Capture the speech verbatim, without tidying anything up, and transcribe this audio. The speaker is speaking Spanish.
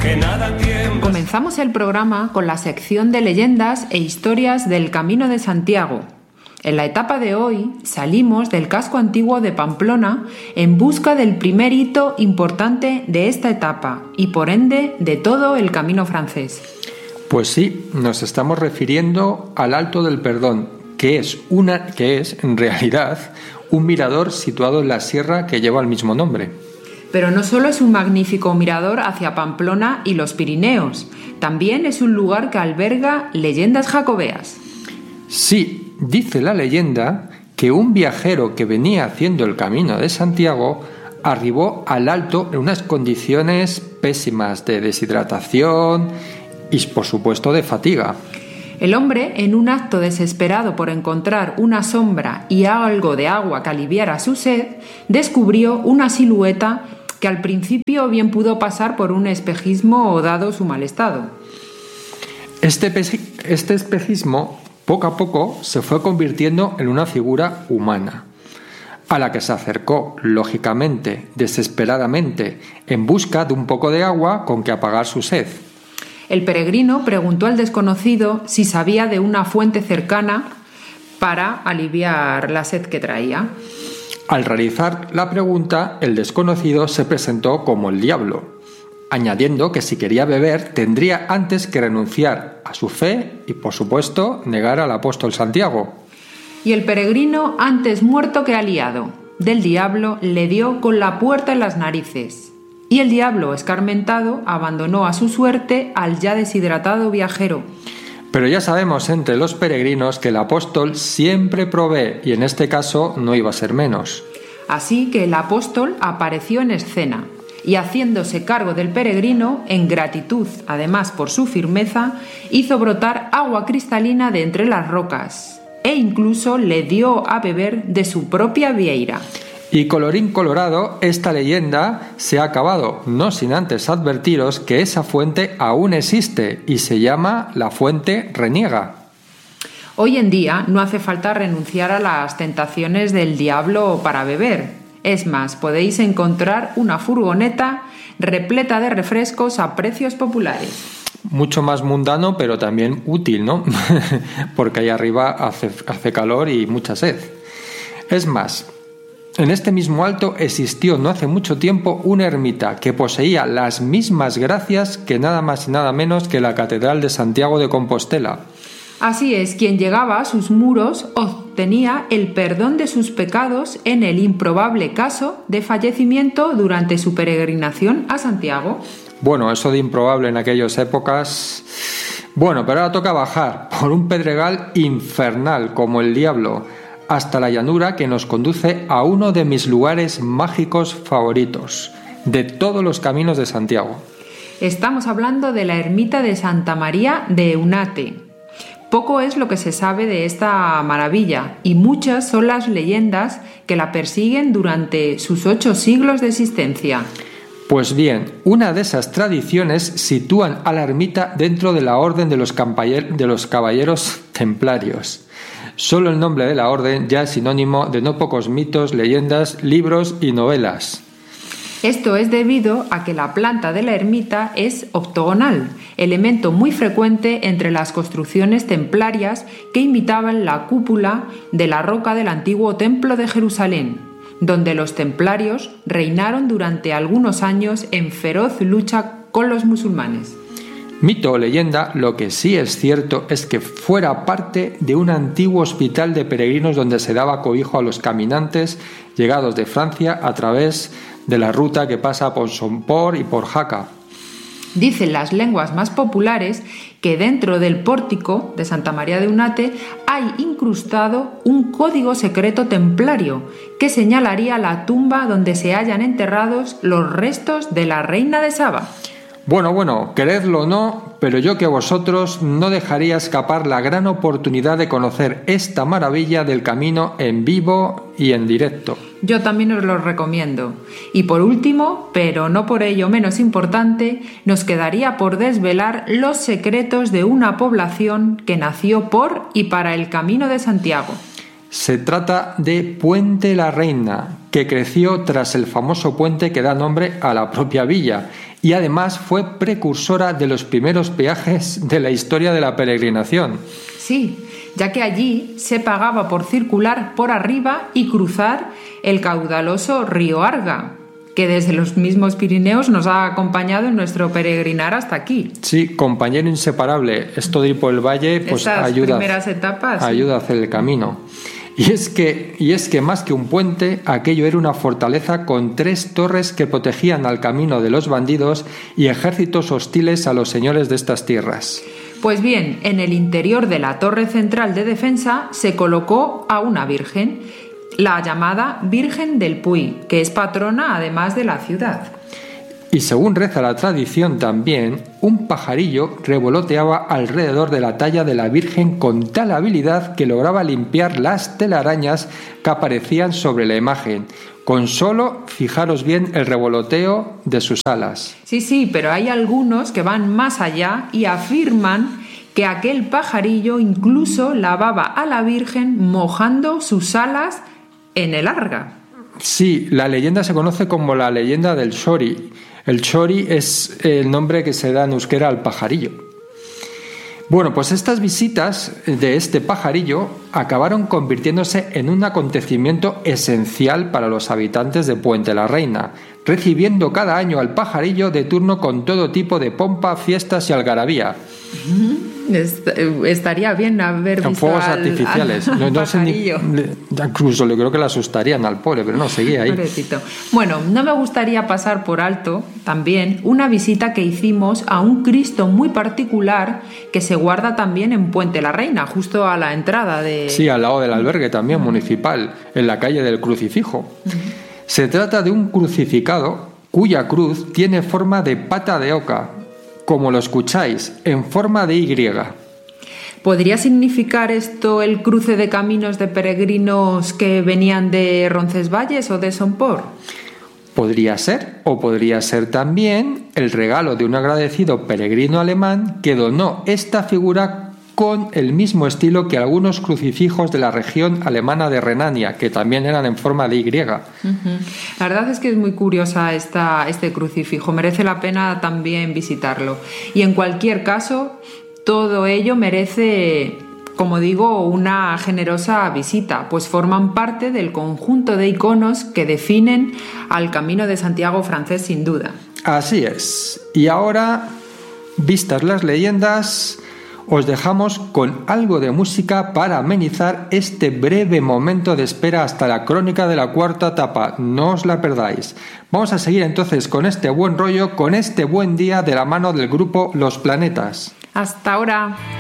que nada tiembla. Comenzamos el programa con la sección de leyendas e historias del Camino de Santiago. En la etapa de hoy salimos del casco antiguo de Pamplona en busca del primer hito importante de esta etapa y por ende de todo el Camino francés. Pues sí, nos estamos refiriendo al Alto del Perdón, que es, una, que es en realidad un mirador situado en la sierra que lleva el mismo nombre. Pero no solo es un magnífico mirador hacia Pamplona y los Pirineos, también es un lugar que alberga leyendas jacobeas. Sí, dice la leyenda que un viajero que venía haciendo el Camino de Santiago arribó al alto en unas condiciones pésimas de deshidratación y, por supuesto, de fatiga. El hombre, en un acto desesperado por encontrar una sombra y algo de agua que aliviara su sed, descubrió una silueta que al principio bien pudo pasar por un espejismo dado su mal estado. Este, este espejismo poco a poco se fue convirtiendo en una figura humana, a la que se acercó, lógicamente, desesperadamente, en busca de un poco de agua con que apagar su sed. El peregrino preguntó al desconocido si sabía de una fuente cercana para aliviar la sed que traía. Al realizar la pregunta, el desconocido se presentó como el diablo, añadiendo que si quería beber tendría antes que renunciar a su fe y, por supuesto, negar al apóstol Santiago. Y el peregrino, antes muerto que aliado del diablo, le dio con la puerta en las narices. Y el diablo, escarmentado, abandonó a su suerte al ya deshidratado viajero. Pero ya sabemos entre los peregrinos que el apóstol siempre provee, y en este caso no iba a ser menos. Así que el apóstol apareció en escena, y haciéndose cargo del peregrino, en gratitud, además por su firmeza, hizo brotar agua cristalina de entre las rocas, e incluso le dio a beber de su propia vieira. Y colorín colorado, esta leyenda se ha acabado, no sin antes advertiros que esa fuente aún existe y se llama la Fuente Reniega. Hoy en día no hace falta renunciar a las tentaciones del diablo para beber. Es más, podéis encontrar una furgoneta repleta de refrescos a precios populares. Mucho más mundano, pero también útil, ¿no? Porque ahí arriba hace, hace calor y mucha sed. Es más, en este mismo alto existió no hace mucho tiempo una ermita que poseía las mismas gracias que nada más y nada menos que la Catedral de Santiago de Compostela. Así es, quien llegaba a sus muros obtenía el perdón de sus pecados en el improbable caso de fallecimiento durante su peregrinación a Santiago. Bueno, eso de improbable en aquellas épocas... Bueno, pero ahora toca bajar por un pedregal infernal como el diablo hasta la llanura que nos conduce a uno de mis lugares mágicos favoritos de todos los caminos de Santiago. Estamos hablando de la ermita de Santa María de Eunate. Poco es lo que se sabe de esta maravilla y muchas son las leyendas que la persiguen durante sus ocho siglos de existencia. Pues bien, una de esas tradiciones sitúan a la ermita dentro de la orden de los, campaller- de los caballeros templarios. Solo el nombre de la orden ya es sinónimo de no pocos mitos, leyendas, libros y novelas. Esto es debido a que la planta de la ermita es octogonal, elemento muy frecuente entre las construcciones templarias que imitaban la cúpula de la roca del antiguo Templo de Jerusalén, donde los templarios reinaron durante algunos años en feroz lucha con los musulmanes. Mito o leyenda, lo que sí es cierto es que fuera parte de un antiguo hospital de peregrinos donde se daba cobijo a los caminantes llegados de Francia a través de la ruta que pasa por Somport y por Jaca. Dicen las lenguas más populares que dentro del pórtico de Santa María de Eunate hay incrustado un código secreto templario que señalaría la tumba donde se hallan enterrados los restos de la reina de Saba. Bueno, bueno, queredlo o no, pero yo que a vosotros no dejaría escapar la gran oportunidad de conocer esta maravilla del camino en vivo y en directo. Yo también os lo recomiendo. Y por último, pero no por ello menos importante, nos quedaría por desvelar los secretos de una población que nació por y para el Camino de Santiago. Se trata de Puente la Reina, que creció tras el famoso puente que da nombre a la propia villa y además fue precursora de los primeros peajes de la historia de la peregrinación. Sí, ya que allí se pagaba por circular por arriba y cruzar el caudaloso río Arga, que desde los mismos Pirineos nos ha acompañado en nuestro peregrinar hasta aquí. Sí, compañero inseparable. Esto de ir por el valle, pues Estas ayuda, primeras etapas, ayuda sí. a hacer el camino. Y es que, y es que más que un puente, aquello era una fortaleza con tres torres que protegían al camino de los bandidos y ejércitos hostiles a los señores de estas tierras. Pues bien, en el interior de la torre central de defensa se colocó a una virgen, la llamada Virgen del Puy, que es patrona además de la ciudad. Y según reza la tradición también, un pajarillo revoloteaba alrededor de la talla de la Virgen con tal habilidad que lograba limpiar las telarañas que aparecían sobre la imagen, con solo fijaros bien el revoloteo de sus alas. Sí, sí, pero hay algunos que van más allá y afirman que aquel pajarillo incluso lavaba a la Virgen mojando sus alas en el Arga. Sí, la leyenda se conoce como la leyenda del Chori. El Chori es el nombre que se da en euskera al pajarillo. Bueno, pues estas visitas de este pajarillo acabaron convirtiéndose en un acontecimiento esencial para los habitantes de Puente la Reina, recibiendo cada año al pajarillo de turno con todo tipo de pompa, fiestas y algarabía. Estaría bien haber visto fuegos al, artificiales. al no, no sé ni, pajarillo. Incluso le creo que le asustarían al pobre, pero no, seguía ahí. Pobrecito. Bueno, no me gustaría pasar por alto también una visita que hicimos a un Cristo muy particular que se guarda también en Puente la Reina, justo a la entrada de... Sí, al lado del albergue también municipal, en la calle del Crucifijo. Uh-huh. Se trata de un crucificado cuya cruz tiene forma de pata de oca, como lo escucháis, en forma de Y. ¿Podría significar esto el cruce de caminos de peregrinos que venían de Roncesvalles o de Somport? Podría ser, o podría ser también el regalo de un agradecido peregrino alemán que donó esta figura con el mismo estilo que algunos crucifijos de la región alemana de Renania, que también eran en forma de Y. Uh-huh. La verdad es que es muy curiosa esta, este crucifijo, merece la pena también visitarlo. Y en cualquier caso, todo ello merece, como digo, una generosa visita, pues forman parte del conjunto de iconos que definen al Camino de Santiago francés sin duda. Así es. Y ahora, vistas las leyendas, os dejamos con algo de música para amenizar este breve momento de espera hasta la crónica de la cuarta etapa. No os la perdáis. Vamos a seguir entonces con este buen rollo, con este buen día de la mano del grupo Los Planetas. Hasta ahora.